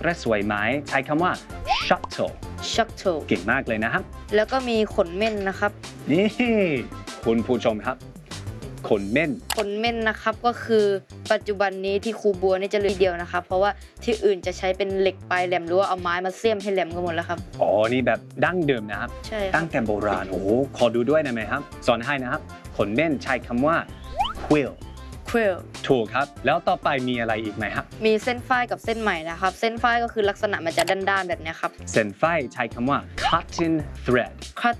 ระสวยไม้ใช้คำว่า shuttle shuttle เก่งมากเลยนะครับแล้วก็มีขนเม่นนะครับนี่คุณผู้ชมครับขนเม่นนะครับก็คือปัจจุบันนี้ที่คูบัวนี่จะเหลือเดียวนะครับเพราะว่าที่อื่นจะใช้เป็นเหล็กปลายแหลมหรือว่าเอาไม้มาเสียมให้แหลมกันหมดแล้วครับอ๋อนี่แบบดั้งเดิมนะครับใช่ตั้งแต่โบราณโอ้โหขอดูด้วยได้ไหมครับสอนให้นะครับขนเม่นใช้คำว่า quill ถูกครับแล้วต่อไปมีอะไรอีกไหมครับมีเส้นฝ้ายกับเส้นไหมนะครับเส้นฝ้ายก็คือลักษณะมันจะด้านๆแบบนี้ครับเส้นฝ้ายใช้คำว่า cotton thread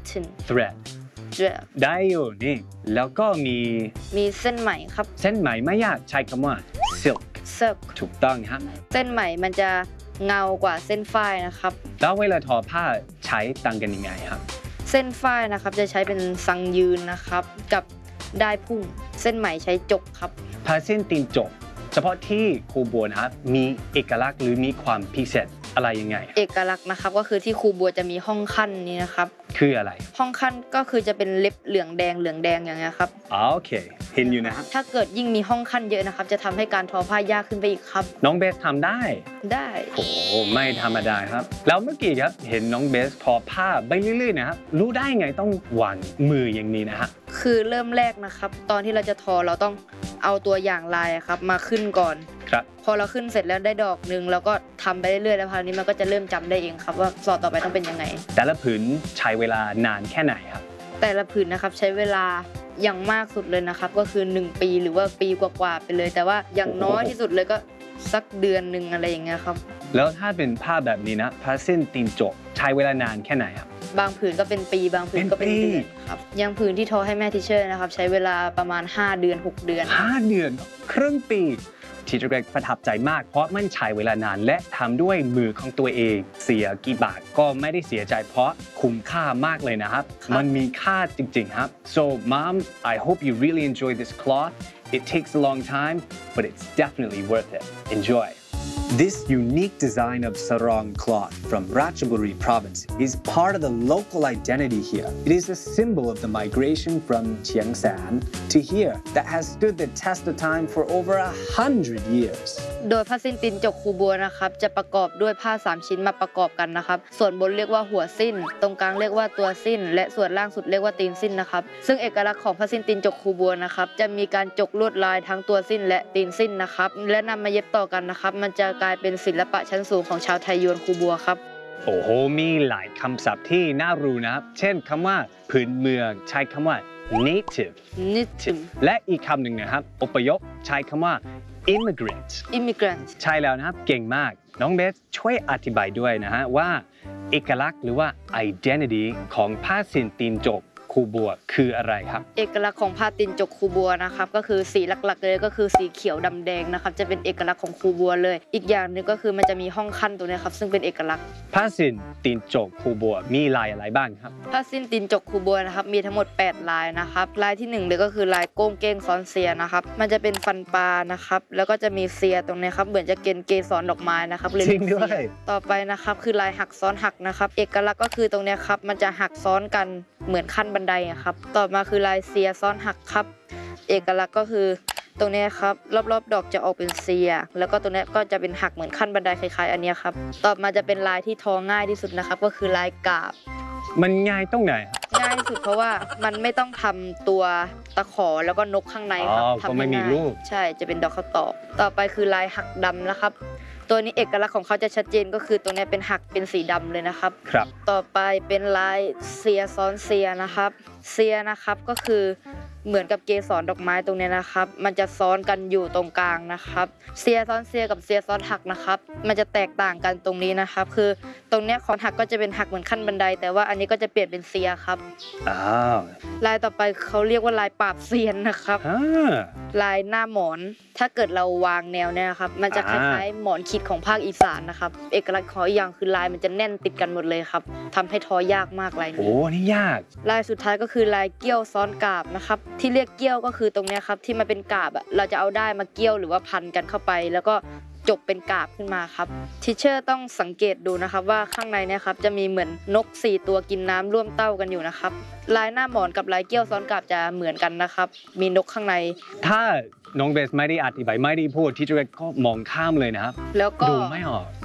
ได้อยู่นี่แล้วก็มีเส้นไหมครับเส้นไหมไม่ยากใช้คำว่า silk ถูกต้องครับเส้นไหมมันจะเงากว่าเส้นฝ้ายนะครับแล้วเวลาทอผ้าใช้ต่างกันยังไงครับเส้นฝ้ายนะครับจะใช้เป็นซังยืนนะครับกับได้พุ่งเส้นไหมใช้จกครับผ้าเส้นตีนจกเฉพาะที่คูบัวนะครับมีเอกลักษณ์หรือมีความพิเศษอะไรยังไงเอกลักษณ์นะครับก็คือที่คูบัวจะมีห้องขั้นนี้นะครับคืออะไรห้องขั้นก็คือจะเป็นเล็บเหลืองแดงอย่างเงี้ยครับโอเคเห็นอยู่นะครับถ้าเกิดยิ่งมีห้องขั้นเยอะนะครับจะทำให้การทอผ้ายากขึ้นไปอีกครับน้องเบสทำได้โอ้ไม่ธรรมดาครับแล้วเมื่อกี้ครับเห็นน้องเบสทอผ้าไปเรื่อยๆนะครับรู้ได้ไงต้องวางมืออย่างนี้นะฮะคือเริ่มแรกนะครับตอนที่เราจะทอเราต้องเอาตัวอย่างลายครับมาขึ้นก่อนครับพอเราขึ้นเสร็จแล้วได้ดอกนึงเราก็ทำไปเรื่อยๆแล้วคราวนี้มันก็จะเริ่มจำได้เองครับว่าสอดต่อไปต้องเป็นยังไงแต่ละผืนใช้เวลานานแค่ไหนครับแต่ละผืนนะครับใช้เวลาอย่างมากสุดเลยนะครับก็คือ1ปีหรือว่าปีกว่าๆไปเลยแต่ว่าอย่างน้อยที่สุดเลยก็สักเดือนนึงอะไรอย่างเงี้ยครับแล้วถ้าเป็นผ้าแบบนี้นะผ้าเส้นตีนจกใช้เวลานานแค่ไหนครับบางผืนก็เป็นปีบางผืนก็เป็นเดือนครับอย่างผืนที่ทอให้แม่ทิเชอร์นะครับใช้เวลาประมาณ5 เดือน 6 เดือน 5 เดือนครึ่งปีทีเจอร์เกรกประทับใจมากเพราะมันใช้เวลานานและทำด้วยมือของตัวเองเสียกี่บาทก็ไม่ได้เสียใจเพราะคุ้มค่ามากเลยนะครับมันมีค่าจริงๆครับ so mom I hope you really enjoy this cloth it takes a long time but it's definitely worth it enjoy This unique design of sarong cloth from Ratchaburi province is part of the local identity here. It is a symbol of the migration from Chiangsan to here that has stood the test of time for over 100 years. โดยผ้าสิ้นตีนจกคูบัวนะครับจะประกอบด้วยผ้า3 ชิ้นมาประกอบกันนะครับส่วนบนเรียกว่าหัวสิ้นตรงกลางเรียกว่าตัวสิ้นและส่วนล่างสุดเรียกว่าตีนสิ้นนะครับซึ่งเอกลักษณ์ของผ้าสิ้นตีนจกคูบัวนะครับจะมีการจกลวดลายทั้งตัวสิ้นและตีนสิ้นนะครับและนำมาเย็บต่อกันนะครับมันจะกลายเป็นศิลปะชั้นสูงของชาวไทยยวนคูบัวครับโอ้โหมีหลายคำศัพท์ที่น่ารู้นะครับเช่นคำว่าพื้นเมืองใช้คำว่า native และอีกคำหนึ่งนะครับอพยพใช้คำว่า immigrant ใช่แล้วนะครับเก่งมากน้องเบสช่วยอธิบายด้วยนะฮะว่าเอกลักษณ์หรือว่า identity ของผ้าสิ้นตีนจกคูบัวคืออะไรครับเอกลักษณ์ของผ้าตีนจกคูบัวนะครับก็คือสีหลักๆเลยก็คือสีเขียวดำแดงนะครับจะเป็นเอกลักษณ์ของคูบัวเลยอีกอย่างนึงก็คือมันจะมีห้องขั้นตัวนี้ครับซึ่งเป็นเอกลักษณ์ผ้าสิ้นตีนจกคูบัวมีลายอะไรบ้างครับผ้าสิ้นตีนจกคูบัวนะครับมีทั้งหมด8 ลายนะครับลายที่1เลยก็คือลายโก้งเก้งซ้อนเสียนะครับมันจะเป็นฟันปลานะครับแล้วก็จะมีเสียตรงนี้ครับเหมือนจะเกสรดอกไม้นะครับจริงด้วยต่อไปนะครับคือลายหักซ้อนหักนะครับเอกลักษณ์ก็คือตรงนี้ครับมันจะหักซ้อนกันเหมือนขั้นบันไดครับต่อมาคือลายเสียซ้อนหักครับเอกลักษณ์ก็คือตรงนี้ครับรอบๆดอกจะออกเป็นเสียแล้วก็ตรงนี้ก็จะเป็นหักเหมือนขั้นบันไดคล้ายๆอันนี้ครับต่อมาจะเป็นลายที่ทอง่ายที่สุดนะครับก็คือลายกาบมันง่ายตรงไหนง่ายที่สุดเพราะว่ามันไม่ต้องทำตัวตะขอแล้วก็นกข้างในครับทำไม่มีรูปใช่จะเป็นดอกข้าวตอกต่อไปคือลายหักดำนะครับตัวนี้เอกลักษณ์ของเขาจะชัดเจนก็คือตรงนี้เป็นหักเป็นสีดำเลยนะครับครับต่อไปเป็นลายเสียซ้อนเสียนะครับเสียนะครับก็คือเหมือนกับเกสรดอกไม้ตรงนี้นะครับมันจะซ้อนกันอยู่ตรงกลางนะครับเสียซ้อนเสียกับเสียซ้อนหักนะครับมันจะแตกต่างกันตรงนี้นะครับคือตรงนี้ของหักก็จะเป็นหักเหมือนขั้นบันไดแต่ว่าอันนี้ก็จะเปลี่ยนเป็นเสียครับลายต่อไปเขาเรียกว่าลายปราบเซียนนะครับลายหน้าหมอนถ้าเกิดเราวางแนวเนี่ยครับมันจะคล้ายๆหมอนขิดของภาคอีสานนะครับเอกลักษณ์ของอีกอย่างคือลายมันจะแน่นติดกันหมดเลยครับทำให้ทอยากมากลายนี้โอ้นี่ยากลายสุดท้ายก็คือลายเกี้ยวซ้อนกาบนะครับที่เรียกเกี้ยวก็คือตรงนี้ครับที่มันเป็นกาบเราจะเอาได้มาเกี้ยวหรือว่าพันกันเข้าไปแล้วก็จบเป็นกาบขึ้นมาครับทิเชอร์ต้องสังเกตดูนะครับว่าข้างในเนี่ยครับจะมีเหมือนนก4 ตัวกินน้ำร่วมเต้ากันอยู่นะครับลายหน้าหมอนกับลายเกี้ยวซ้อนกาบจะเหมือนกันนะครับมีนกข้างในถ้าน้องเบสไม่ได้อธิบายไม่ได้พูดทิเชอร์ก็มองข้ามเลยนะครับแล้วก็ดูไม่ออก